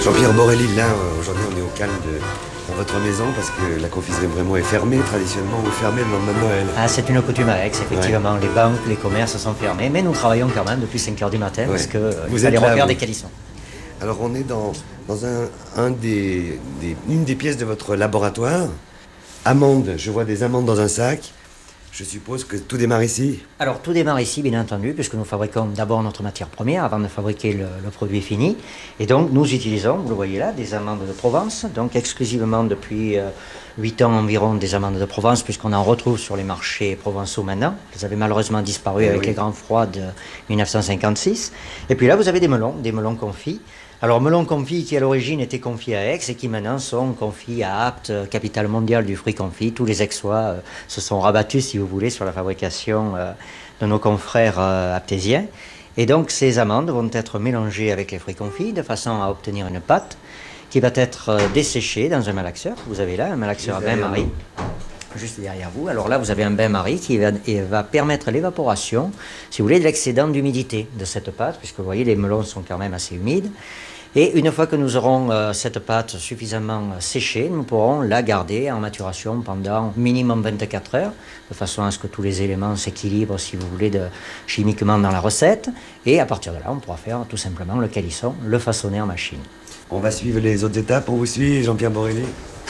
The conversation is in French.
Jean-Pierre Borelli, là, aujourd'hui, on est au calme dans votre maison parce que la confiserie vraiment est fermée, traditionnellement, ou fermée le lendemain de Noël. Ah, c'est une coutume à Aix, effectivement. Les banques, les commerces sont fermés, mais nous travaillons quand même depuis 5 heures du matin parce qu'il fallait refaire des calissons. Alors, on est dans une des pièces de votre laboratoire. Amandes, je vois des amandes dans un sac. Je suppose que tout démarre ici. Alors tout démarre ici, bien entendu, puisque nous fabriquons d'abord notre matière première avant de fabriquer le produit fini. Et donc nous utilisons, vous le voyez là, des amandes de Provence, donc exclusivement depuis 8 ans environ des amandes de Provence, puisqu'on en retrouve sur les marchés provençaux maintenant. Elles avaient malheureusement disparu avec les grands froids de 1956. Et puis là, vous avez des melons confits. Alors, melons confits qui à l'origine étaient confiés à Aix et qui maintenant sont confiés à Apt, capitale mondiale du fruit confit. Tous les Aixois se sont rabattus, si vous voulez, sur la fabrication de nos confrères aptésiens. Et donc, ces amandes vont être mélangées avec les fruits confits de façon à obtenir une pâte qui va être desséchée dans un malaxeur. Vous avez là un malaxeur à bain-marie, juste derrière vous. Alors là, vous avez un bain-marie qui va permettre l'évaporation, si vous voulez, de l'excédent d'humidité de cette pâte, puisque vous voyez, les melons sont quand même assez humides. Et une fois que nous aurons cette pâte suffisamment séchée, nous pourrons la garder en maturation pendant minimum 24 heures, de façon à ce que tous les éléments s'équilibrent, si vous voulez, chimiquement dans la recette. Et à partir de là, on pourra faire tout simplement le calisson, le façonner en machine. On va suivre les autres étapes. On vous suit, Jean-Pierre Borelli.